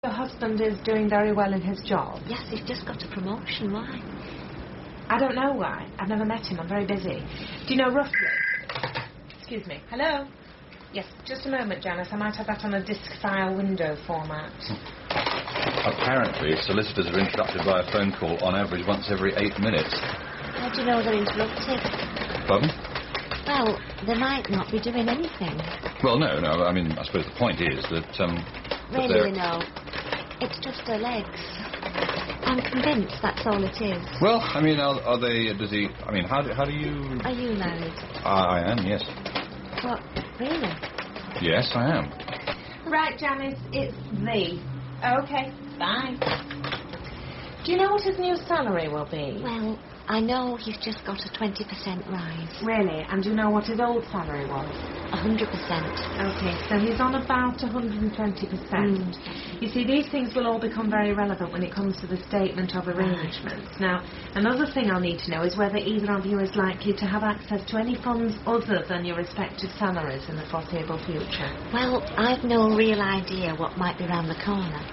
Your husband is doing very well in his job? Yes, he's just got a promotion. Why? I don't know why. I've never met him. I'm very busy. Do you know roughly? Excuse me. Hello? Yes, just a moment, Janice. I might have that on a disk file window format. Apparently, solicitors are interrupted by a phone call on average once every 8 minutes. How do you know they're interrupted? Pardon? Well, they might not be doing anything. Well, no. I mean, I suppose the point is that, Really, no. It's just her legs. I'm convinced that's all it is. Well, I mean, are they... Does he... I mean, how do you... Are you married? I am, yes. What? Really? Yes, I am. Right, Janice, it's thee. Okay, bye. Do you know what his new salary will be? Well, I know he's just got a 20% rise. Really? And do you know what his old salary was? 100%. Okay, so he's on about 120%. You see, these things will all become very relevant when it comes to the statement of arrangements. Now, another thing I'll need to know is whether either of you is likely to have access to any funds other than your respective salaries in the foreseeable future. Well, I've no real idea what might be round the corner.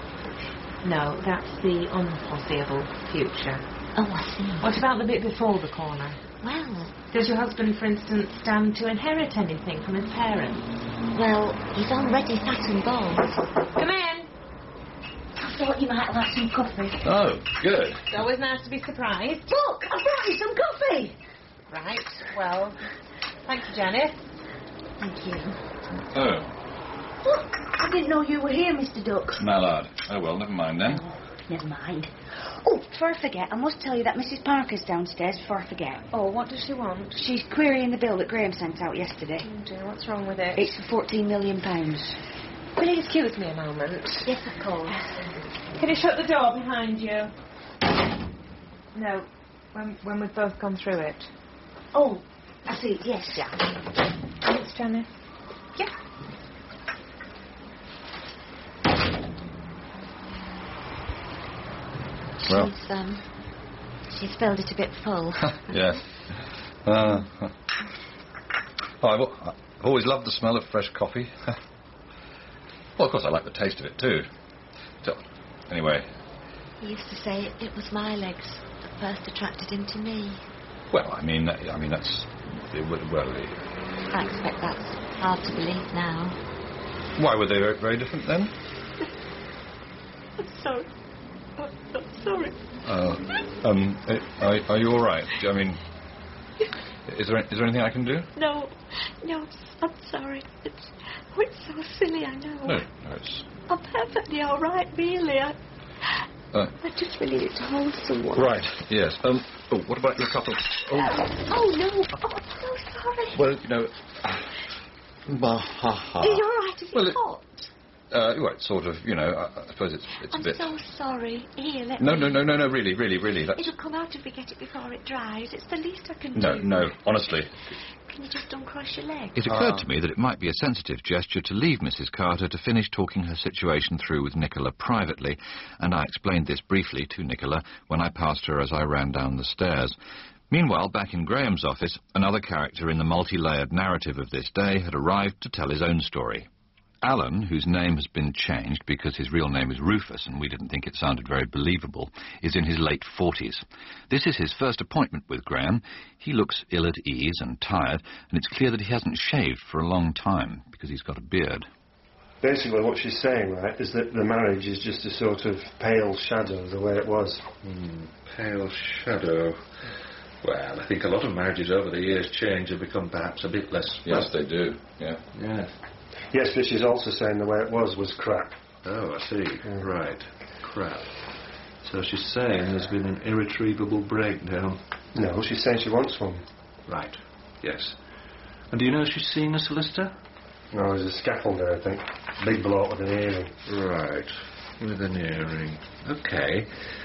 No, that's the unforeseeable future. Oh, I see. What about the bit before the corner? Well... Does your husband, for instance, stand to inherit anything from his parents? Well, he's already fat and bald. Come in. I thought you might like some coffee. Oh, good. It's always nice to be surprised. Look, I brought you some coffee. Right, well, thank you, Janice. Thank you. Oh. Look, I didn't know you were here, Mr. Duck. Mallard. Oh, well, never mind then. Never mind. Oh, before I forget, I must tell you that Mrs. Parker's downstairs before I forget. Oh, what does she want? She's querying the bill that Graham sent out yesterday. Oh, dear, what's wrong with it? It's for £14 million. Will you excuse me a moment? Yes, of course. Can you shut the door behind you? No, when we've both gone through it. Oh, I see, yes. Yeah. Thanks, Janice. Yeah. Well. She's filled it a bit full. Yes. I've always loved the smell of fresh coffee. Well, of course, I like the taste of it, too. So, anyway. He used to say it was my legs that first attracted him to me. Well, I mean that's... Well, I expect that's hard to believe now. why were they very different then? I'm sorry. I'm sorry. Are you all right? I mean, is there anything I can do? No, I'm sorry. It's so silly, I know. No, it's... I'm perfectly all right, really. I just really need to hold someone. Right, yes. What about your cup of... Oh, no. Oh, I'm so sorry. Well, you know... Are you all right? Is it hot? Well, it's sort of, you know, I suppose it's a bit... I'm so sorry. Here, let No, me... no, really. That's... It'll come out if we get it before it dries. It's the least I can do. No, honestly. Can you just uncross your legs? It occurred to me that it might be a sensitive gesture to leave Mrs. Carter to finish talking her situation through with Nicola privately, and I explained this briefly to Nicola when I passed her as I ran down the stairs. Meanwhile, back in Graham's office, another character in the multi-layered narrative of this day had arrived to tell his own story. Alan, whose name has been changed because his real name is Rufus and we didn't think it sounded very believable, is in his late 40s. This is his first appointment with Graham. He looks ill at ease and tired, and it's clear that he hasn't shaved for a long time because he's got a beard. Basically what she's saying, right, is that the marriage is just a sort of pale shadow of the way it was. Pale shadow. Well, I think a lot of marriages over the years change and become perhaps a bit less... Yes, they do, yeah. Yes, but she's also saying the way it was crap. Oh, I see. Right. Crap. So she's saying there's been an irretrievable breakdown. No, she's saying she wants one. Right. Yes. And do you know she's seeing a solicitor? No, there's a scaffolder, I think. Big bloke with an earring. Right. With an earring. Okay.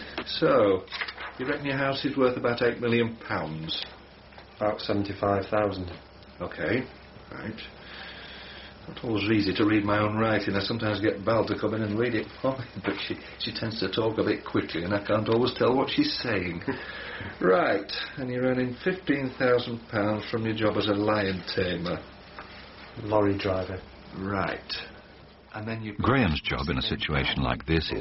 So, you reckon your house is worth about £8 million? About 75,000. Okay. Right. Not always easy to read my own writing. I sometimes get Val to come in and read it for me, but she tends to talk a bit quickly and I can't always tell what she's saying. Right, and you're earning £15,000 from your job as a lion tamer. Lorry driver. Right. and then you... Graham's job in a situation like this is